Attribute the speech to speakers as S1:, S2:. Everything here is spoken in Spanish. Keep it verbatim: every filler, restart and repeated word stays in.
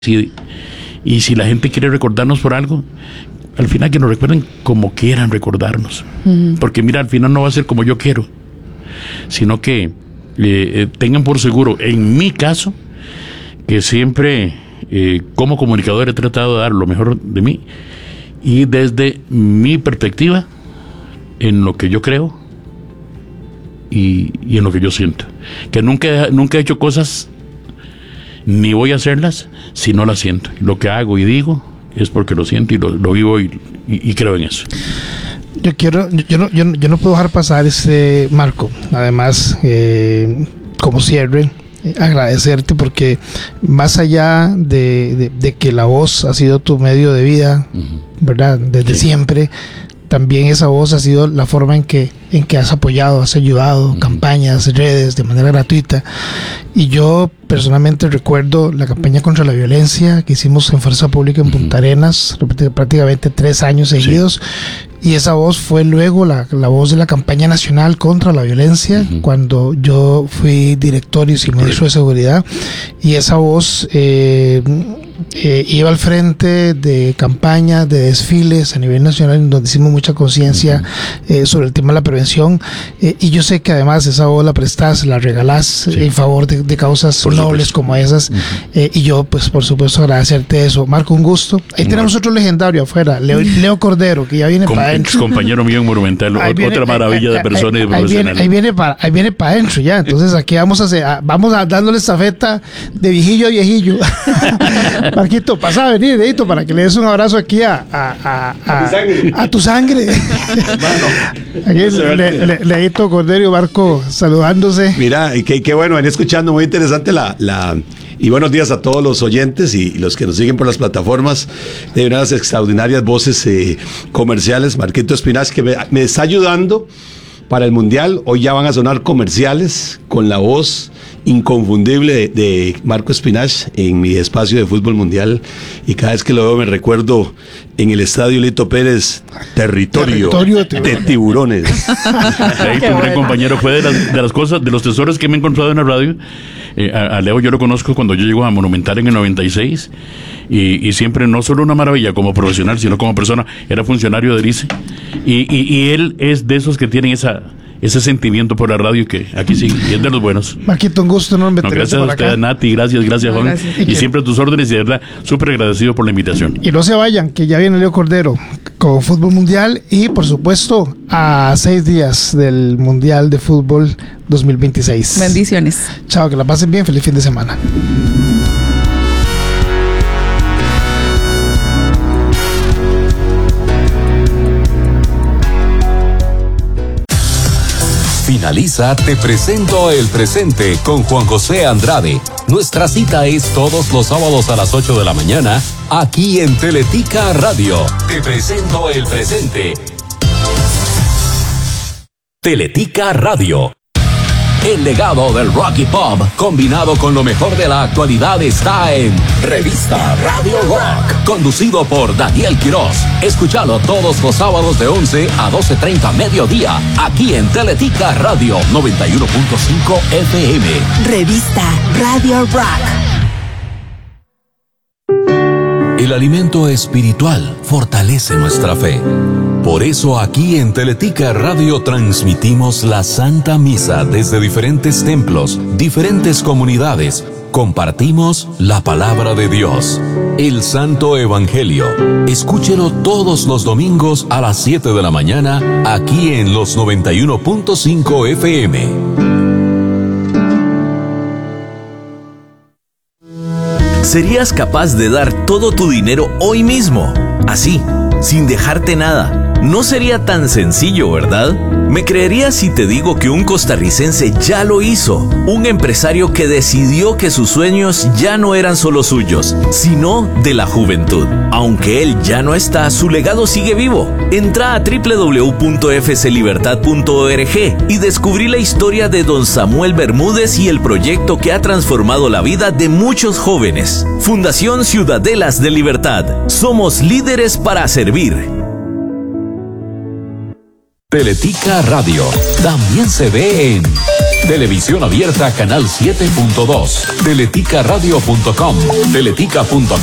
S1: Sí, y si la gente quiere recordarnos por algo, al final que nos recuerden como quieran recordarnos. Uh-huh. Porque mira, al final no va a ser como yo quiero, sino que eh, eh, tengan por seguro, en mi caso, que siempre eh, como comunicador he tratado de dar lo mejor de mí y desde mi perspectiva, en lo que yo creo y, y en lo que yo siento. Que nunca, nunca he hecho cosas ni voy a hacerlas si no las siento. Lo que hago y digo es porque lo siento y lo, lo vivo y, y, y creo en eso.
S2: Yo quiero, yo no, yo no, yo no puedo dejar pasar este Marco. Además, eh, como cierre, eh, agradecerte porque más allá de, de, de que la voz ha sido tu medio de vida, uh-huh. ¿verdad? Desde sí. siempre. También esa voz ha sido la forma en que, en que has apoyado, has ayudado, uh-huh. campañas, redes, de manera gratuita. Y yo personalmente recuerdo la campaña contra la violencia que hicimos en Fuerza Pública en uh-huh. Punta Arenas, prácticamente tres años seguidos. Sí. Y esa voz fue luego la, la voz de la campaña nacional contra la violencia, uh-huh. cuando yo fui director y ministro de Seguridad. Y esa voz eh, eh, iba al frente de campañas, de desfiles a nivel nacional, donde hicimos mucha conciencia uh-huh. eh, sobre el tema de la prevención. Eh, y yo sé que además esa voz la prestás, la regalás sí. en favor de, de causas por nobles supuesto. Como esas. Uh-huh. Eh, y yo, pues, por supuesto, agradecerte eso. Marco, un gusto. Ahí un tenemos otro legendario afuera, Leo, Leo Cordero, que ya viene para adentro.
S1: Compañero mío en Monumental, viene, otra maravilla ahí, de persona ahí, y de profesional.
S2: Ahí viene para ahí viene para adentro ya. Entonces aquí vamos a hacer, vamos a dándole estafeta de viejillo a viejillo. Marquito, pasa a venir, Dedito, para que le des un abrazo aquí a a, a, a, a, a tu sangre. Aquí Dedito Cordero, Marco, saludándose.
S3: Mira, y qué, qué bueno, venía escuchando, muy interesante la, la y buenos días a todos los oyentes y los que nos siguen por las plataformas de unas extraordinarias voces eh, comerciales. Marquito Espinach, que me, me está ayudando para el Mundial. Hoy ya van a sonar comerciales con la voz inconfundible de, de Marco Espinach en mi espacio de fútbol mundial, y cada vez que lo veo me recuerdo en el estadio Lito Pérez, territorio, territorio de tiburones.
S1: Ahí tu gran compañero fue de las, de las cosas, de los tesoros que me he encontrado en la radio. Eh, a, a Leo yo lo conozco cuando yo llego a Monumental en el noventa y seis y, y siempre no solo una maravilla como profesional, sino como persona. Era funcionario del I C E y, y, y él es de esos que tienen esa ese sentimiento por la radio que aquí sí, y es de los buenos.
S2: Marquito, un gusto enorme.
S1: No, gracias a usted, Nati, gracias, gracias, Juan. Gracias. Y, y siempre a tus órdenes, y de verdad, súper agradecido por la invitación.
S2: Y no se vayan, que ya viene Leo Cordero con Fútbol Mundial y, por supuesto, a seis días del Mundial de Fútbol dos mil veintiséis.
S4: Bendiciones.
S2: Chao, que la pasen bien, feliz fin de semana.
S5: Finaliza Te Presento el Presente con Juan José Andrade. Nuestra cita es todos los sábados a las ocho de la mañana, aquí en Teletica Radio. Te Presento el Presente. Teletica Radio. El legado del rock y pop, combinado con lo mejor de la actualidad, está en Revista Radio Rock, conducido por Daniel Quiroz. Escúchalo todos los sábados de once a doce treinta mediodía, aquí en Teletica Radio noventa y uno punto cinco F M.
S6: Revista Radio Rock.
S5: El alimento espiritual fortalece nuestra fe. Por eso aquí en Teletica Radio transmitimos la Santa Misa desde diferentes templos, diferentes comunidades. Compartimos la palabra de Dios, el Santo Evangelio. Escúchelo todos los domingos a las siete de la mañana, aquí en los noventa y uno punto cinco F M.
S7: ¿Serías capaz de dar todo tu dinero hoy mismo? Así, sin dejarte nada. No sería tan sencillo, ¿verdad? Me creerías si te digo que un costarricense ya lo hizo. Un empresario que decidió que sus sueños ya no eran solo suyos, sino de la juventud. Aunque él ya no está, su legado sigue vivo. Entra a doble u doble u doble u punto f c libertad punto org y descubrí la historia de don Samuel Bermúdez y el proyecto que ha transformado la vida de muchos jóvenes. Fundación Ciudadelas de Libertad. Somos líderes para servir.
S5: Teletica Radio también se ve en Televisión abierta, canal siete punto dos. teletica radio punto com. teletica punto